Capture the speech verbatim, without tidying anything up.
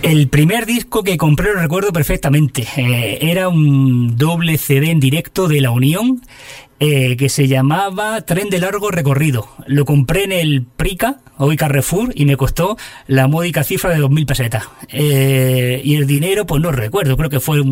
El primer disco que compré lo recuerdo perfectamente. Eh, era un doble C D en directo de La Unión eh, que se llamaba Tren de Largo Recorrido. Lo compré en el Prica, hoy Carrefour, y me costó la módica cifra de dos mil pesetas. Eh, y el dinero, pues no recuerdo, creo que fue un